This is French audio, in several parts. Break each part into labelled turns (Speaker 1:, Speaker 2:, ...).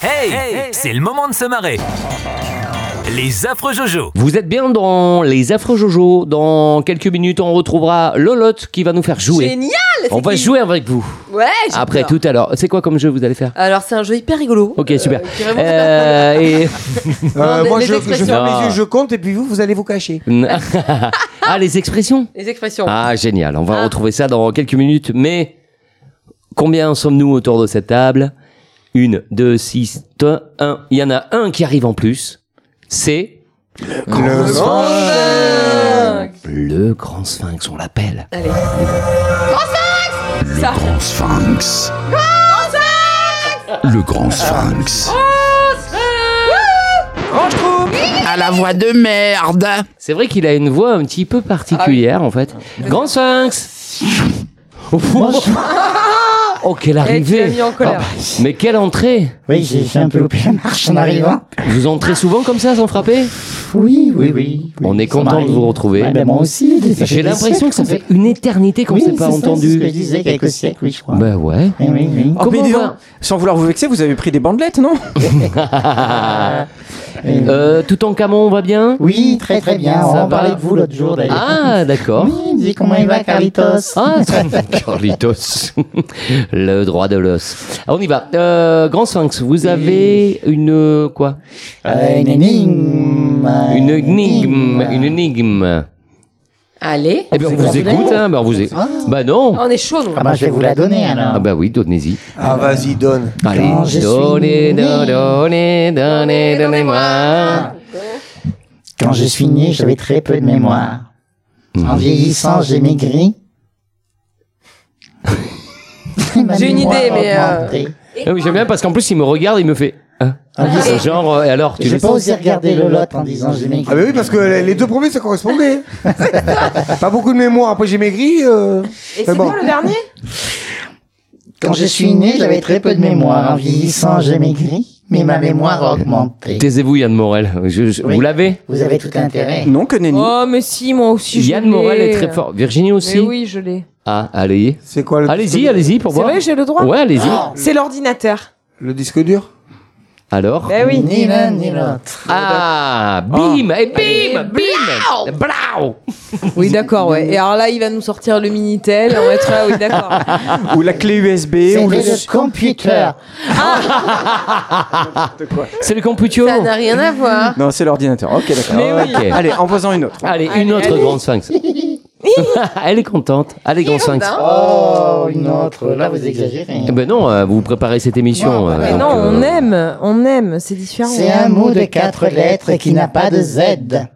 Speaker 1: Hey, c'est le moment de se marrer. Les affreux Jojo.
Speaker 2: Vous êtes bien dans les affreux Jojo. Dans quelques minutes, on retrouvera Lolotte qui va nous faire jouer.
Speaker 3: Génial!
Speaker 2: On va jouer avec vous.
Speaker 3: Ouais, j'ai
Speaker 2: Après
Speaker 3: peur.
Speaker 2: tout à l'heure. C'est quoi comme jeu vous allez faire?
Speaker 3: Alors, c'est un jeu hyper rigolo.
Speaker 2: Ok, super.
Speaker 3: qui est vraiment
Speaker 2: Et...
Speaker 4: Moi,
Speaker 3: les
Speaker 4: je
Speaker 3: expressions.
Speaker 4: ferme
Speaker 2: Non.
Speaker 4: les yeux, je compte, et puis vous allez vous cacher.
Speaker 2: Ah, les expressions.
Speaker 3: Les expressions.
Speaker 2: Ah, génial. On va retrouver ça dans quelques minutes. Mais combien sommes-nous autour de cette table? 1, 2, 6, 1. Il y en a un qui arrive en plus. C'est le grand sphinx, on l'appelle.
Speaker 3: Allez.
Speaker 5: Le grand sphinx. Le grand sphinx. À la voix de merde.
Speaker 2: C'est vrai qu'il a une voix un petit peu particulière en fait. Grand sphinx. Oh, quelle
Speaker 3: Tu l'as
Speaker 2: arrivée.
Speaker 3: mis en colère.
Speaker 2: Mais quelle entrée.
Speaker 6: Oui, j'ai un peu loupé la marche en arrivant.
Speaker 2: Vous entrez souvent comme ça sans frapper?
Speaker 6: Oui.
Speaker 2: On est
Speaker 6: ça
Speaker 2: content de
Speaker 6: m'arrive.
Speaker 2: vous retrouver.
Speaker 6: Ouais, ben moi aussi.
Speaker 2: J'ai l'impression que ça fait une éternité qu'on ne s'est pas
Speaker 6: C'est ce que
Speaker 2: entendu.
Speaker 6: je disais, quelques siècles, oui, je crois.
Speaker 2: Bah ouais.
Speaker 6: Oui.
Speaker 4: Oh,
Speaker 2: Comment
Speaker 4: mais dis
Speaker 2: on
Speaker 4: donc,
Speaker 2: va
Speaker 4: sans vouloir vous vexer, vous avez pris des bandelettes, non?
Speaker 2: Tout en camon, on va bien?
Speaker 6: Oui, très bien.
Speaker 2: Ça
Speaker 6: On
Speaker 2: va.
Speaker 6: parlait de vous l'autre jour, d'ailleurs.
Speaker 2: Ah, d'accord.
Speaker 6: Oui, il me dit comment il va, Carlitos.
Speaker 2: Ah, Carlitos, le droit de l'os. On y va. Grand sphinx, vous avez une quoi?
Speaker 6: Une énigme.
Speaker 2: Une énigme.
Speaker 3: Allez.
Speaker 2: Eh bien, on
Speaker 6: Vous
Speaker 2: vous
Speaker 6: écoutez
Speaker 2: écoute, hein. Bah, bah non.
Speaker 3: On est chaud, nous.
Speaker 6: Ah bah, je vais vous la donner, alors.
Speaker 2: Ah bah oui, donnez-y.
Speaker 4: Ah, vas-y, donne.
Speaker 2: Allez,
Speaker 6: Quand je suis
Speaker 2: donnez-moi.
Speaker 6: Quand je suis né, j'avais très peu de mémoire. En vieillissant, j'ai maigri.
Speaker 3: J'ai une idée, mais,
Speaker 2: Ah oui, j'aime bien parce qu'en plus, il me regarde, il me fait. Genre, et alors, tu
Speaker 6: J'ai
Speaker 2: le
Speaker 6: pas osé regarder le lot en disant j'ai maigri.
Speaker 4: Ah, bah oui, parce que les deux premiers, ça correspondait. Pas beaucoup de mémoire, après j'ai maigri.
Speaker 3: Et c'est
Speaker 4: bon.
Speaker 3: quoi le dernier?
Speaker 6: Quand je suis né, j'avais très peu de mémoire. En vieillissant, j'ai maigri, mais ma mémoire a augmenté.
Speaker 2: Taisez-vous, Yann Morel.
Speaker 6: Oui.
Speaker 2: Vous l'avez?
Speaker 6: Vous avez tout intérêt.
Speaker 4: Non, que nenni.
Speaker 3: Oh, mais si, moi aussi, je l'ai.
Speaker 2: Yann Morel est très fort. Virginie aussi?
Speaker 3: Mais oui, je l'ai.
Speaker 2: Ah, allez.
Speaker 4: C'est quoi le
Speaker 2: Allez-y pour
Speaker 3: C'est
Speaker 2: voir.
Speaker 3: vrai, j'ai le droit?
Speaker 2: Ouais, allez-y.
Speaker 3: C'est l'ordinateur.
Speaker 4: Le disque dur?
Speaker 2: Alors?
Speaker 3: Ben oui.
Speaker 6: Ni l'un ni l'autre.
Speaker 2: Ah, bim, et bim. Blau.
Speaker 3: Oui, d'accord, ouais. Et alors là, il va nous sortir le Minitel. On va être là, oui, d'accord.
Speaker 4: Ou la clé USB, ou
Speaker 6: C'était le computer.
Speaker 2: C'est le computer.
Speaker 3: Ça n'a rien à voir.
Speaker 4: Non, c'est l'ordinateur. Ok, d'accord.
Speaker 3: Mais oui.
Speaker 2: Ok.
Speaker 4: Allez, envoie-en une autre.
Speaker 2: Allez, une autre
Speaker 3: allez.
Speaker 2: grande sphinx. Elle est contente. Allez, grand sphinx.
Speaker 6: Oh, une autre. Là, vous exagérez.
Speaker 2: Eh ben non, vous préparez cette émission.
Speaker 3: Mais
Speaker 2: donc,
Speaker 3: non, on aime, c'est différent.
Speaker 6: C'est un mot de 4 lettres qui n'a pas de Z.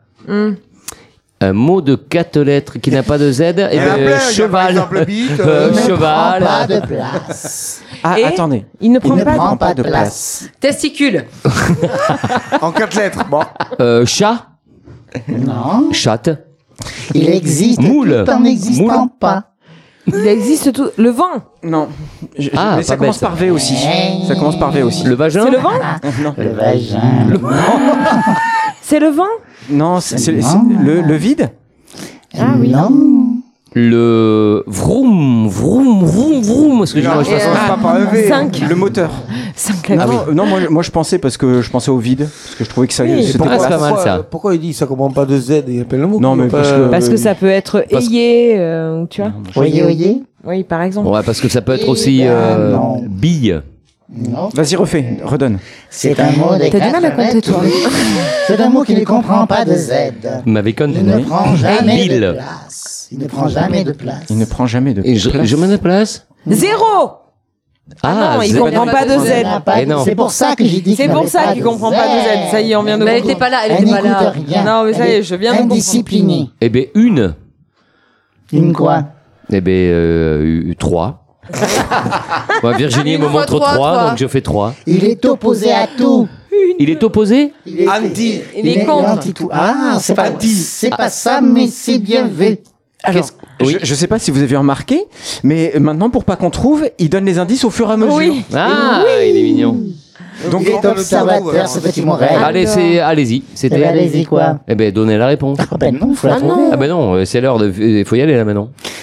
Speaker 2: Un mot de 4 lettres qui n'a pas de Z. Eh
Speaker 4: Il y en a
Speaker 2: ben,
Speaker 4: plein, il y a par
Speaker 2: cheval.
Speaker 4: exemple bite,
Speaker 6: Il ne
Speaker 2: Cheval.
Speaker 6: prend pas de place.
Speaker 4: Ah,
Speaker 3: Et
Speaker 4: attendez.
Speaker 3: Il ne
Speaker 6: Il
Speaker 3: prend
Speaker 6: ne
Speaker 3: pas
Speaker 6: prend
Speaker 3: de...
Speaker 6: pas de place.
Speaker 3: Testicule.
Speaker 4: En 4 lettres. Bon.
Speaker 2: Chat.
Speaker 6: Non.
Speaker 2: Chatte.
Speaker 6: Il existe
Speaker 2: Moule.
Speaker 6: tout en n'existant
Speaker 2: Moule.
Speaker 6: pas.
Speaker 3: Il existe tout... Le vent.
Speaker 4: Non.
Speaker 2: Ah,
Speaker 4: mais ça
Speaker 2: pas
Speaker 4: commence
Speaker 2: bête.
Speaker 4: par V aussi. Ça commence par V aussi.
Speaker 2: Le vagin.
Speaker 3: C'est le vent?
Speaker 4: Non.
Speaker 6: Le vagin.
Speaker 3: C'est le vent?
Speaker 4: Non, c'est
Speaker 6: Non.
Speaker 4: le vide.
Speaker 3: Ah oui.
Speaker 6: Non.
Speaker 2: Le vroom. Excusez-moi, je
Speaker 4: ça
Speaker 2: passe.
Speaker 4: commence pas par un V.
Speaker 3: 5.
Speaker 4: Le moteur.
Speaker 3: 5
Speaker 4: Non, moi je pensais parce que je pensais au vide. Parce que je trouvais que ça.
Speaker 3: Oui,
Speaker 4: c'était
Speaker 2: pourquoi
Speaker 4: pas-
Speaker 2: c'est pas mal, ça.
Speaker 4: Pourquoi il dit ça comprend pas de Z? Il appelle le mot.
Speaker 2: Non, mais
Speaker 3: Parce que ça peut être
Speaker 4: Parce-
Speaker 3: ayé, tu vois.
Speaker 6: Voyez.
Speaker 3: Oui, par exemple.
Speaker 2: Ouais, parce que ça peut être aussi
Speaker 6: non.
Speaker 2: bille.
Speaker 6: Non.
Speaker 4: Vas-y, refais, redonne.
Speaker 6: C'est un mot de
Speaker 3: T'as du mal à
Speaker 6: 4
Speaker 3: compter,
Speaker 6: lettres.
Speaker 3: toi.
Speaker 6: C'est un mot qui ne comprend pas de Z.
Speaker 2: Vous m'avez connu.
Speaker 6: Il ne prend jamais
Speaker 2: Bill.
Speaker 6: de place. Il ne prend jamais de place.
Speaker 4: Il ne prend jamais de
Speaker 2: Et je me déplace.
Speaker 3: 0. Ah non, il
Speaker 2: Z.
Speaker 3: comprend pas de Z.
Speaker 6: Il n'a pas
Speaker 2: Eh
Speaker 6: de-
Speaker 2: non.
Speaker 6: C'est pour ça que j'ai dit
Speaker 3: C'est
Speaker 6: qu'il
Speaker 3: pour
Speaker 6: n'avait
Speaker 3: ça
Speaker 6: pas
Speaker 3: qu'il
Speaker 6: de
Speaker 3: comprend pas de Z. Ça y est, on vient de
Speaker 7: Mais elle
Speaker 3: comprendre.
Speaker 7: était pas là, elle
Speaker 6: Elle
Speaker 7: était pas
Speaker 6: n'écoute
Speaker 7: là.
Speaker 6: rien.
Speaker 3: Non, mais ça y est, je viens de comprendre.
Speaker 6: Indisciplinée.
Speaker 2: Eh ben, une.
Speaker 6: Une quoi?
Speaker 2: Eh ben, 3. Virginie
Speaker 7: Une
Speaker 2: me
Speaker 7: fois
Speaker 2: montre
Speaker 7: trois,
Speaker 2: 3,
Speaker 7: trois.
Speaker 2: donc je fais 3.
Speaker 6: Il est opposé à tout.
Speaker 2: Il est opposé?
Speaker 6: Il est
Speaker 4: Anti.
Speaker 3: Il est contre.
Speaker 6: anti-tout. Ah, c'est pas
Speaker 4: Anti.
Speaker 6: c'est pas ça, mais c'est bien vu.
Speaker 4: Alors,
Speaker 2: Oui.
Speaker 4: je sais pas si vous avez remarqué, mais maintenant, pour pas qu'on trouve, il donne les indices au fur et à mesure.
Speaker 3: Oui.
Speaker 2: Ah, il est mignon.
Speaker 4: Donc,
Speaker 6: Il est observateur, ce petit Morel.
Speaker 2: Allez, allez-y.
Speaker 6: Eh ben,
Speaker 2: C'était.
Speaker 6: allez-y, quoi.
Speaker 2: Eh ben, donnez la réponse.
Speaker 6: Ah ben non, faut la trouver.
Speaker 2: Ah ben non, c'est l'heure de. Il faut y aller là maintenant.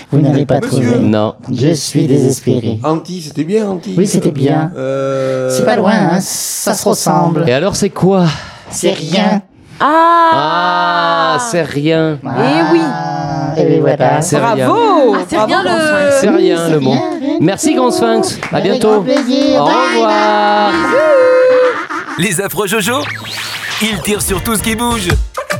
Speaker 6: Vous n'avez pas
Speaker 4: Monsieur.
Speaker 6: trouvé.
Speaker 2: Non.
Speaker 6: Je suis désespéré.
Speaker 4: Anti, c'était bien, Anti.
Speaker 6: Oui, c'était bien. C'est pas loin, hein. Ça se ressemble.
Speaker 2: Et alors, c'est quoi?
Speaker 6: C'est rien.
Speaker 2: Ah, c'est rien.
Speaker 3: oui.
Speaker 6: Et oui, voilà.
Speaker 2: C'est rien.
Speaker 3: Bravo.
Speaker 7: C'est rien le.
Speaker 2: C'est rien le mot. Merci Grand Sphinx. À
Speaker 6: Avec
Speaker 2: bientôt.
Speaker 6: grand plaisir.
Speaker 2: Au
Speaker 6: Bye,
Speaker 2: revoir.
Speaker 1: Les affreux Jojo, ils tirent sur tout ce qui bouge.